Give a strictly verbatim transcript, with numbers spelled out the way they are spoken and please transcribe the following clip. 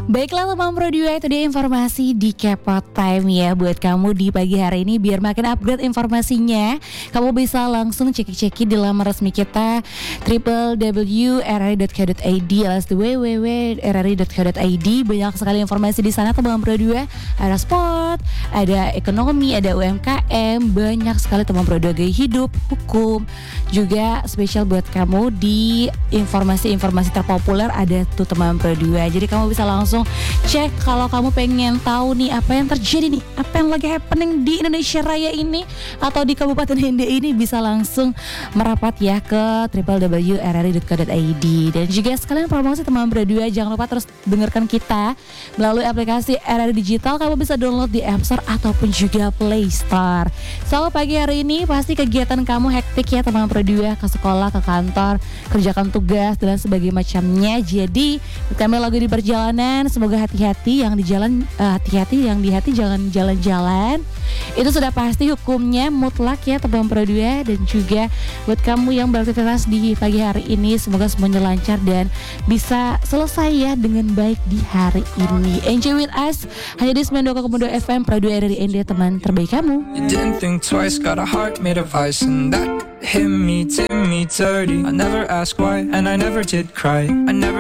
Baiklah teman Pro dua, itu dia informasi di Kepo Time ya buat kamu di pagi hari ini. Biar makin upgrade informasinya, kamu bisa langsung cek-cek di laman resmi kita w w w titik r r i titik co titik i d alias w w w titik r r i titik co titik i d. Banyak sekali informasi di sana teman Pro dua. Ada sport, ada ekonomi, ada U M K M, banyak sekali teman Pro dua, gaya hidup, hukum. Juga spesial buat kamu di informasi-informasi terpopuler ada tuh teman Pro dua. Jadi kamu bisa langsung cek kalau kamu pengen tahu nih apa yang terjadi nih, apa yang lagi happening di Indonesia Raya ini atau di Kabupaten N D ini, bisa langsung merapat ya ke w w w titik r r i titik co titik i d. Dan juga sekalian promosi teman Pro dua, jangan lupa terus dengarkan kita melalui aplikasi R R I Digital. Kamu bisa download di App Store ataupun juga Play Store. So pagi hari ini pasti kegiatan kamu hektik ya teman Pro dua, ke sekolah, ke kantor, kerjakan tugas dan sebagainya macamnya. Jadi kami lagi di perjalanan, semoga hati-hati yang di jalan, uh, hati-hati yang di hati, jangan jalan-jalan. Itu sudah pasti hukumnya mutlak ya teman Pro dua. Dan juga buat kamu yang beraktivitas di pagi hari ini, semoga semuanya lancar dan bisa selesai ya dengan baik di hari ini. Enjoy with us hanya di sembilan puluh dua koma dua F M Pro dua dari N D, teman terbaik kamu. You didn't think twice, got a heart made of ice, and that hit me, did me dirty. I never asked why, and I never did cry. I never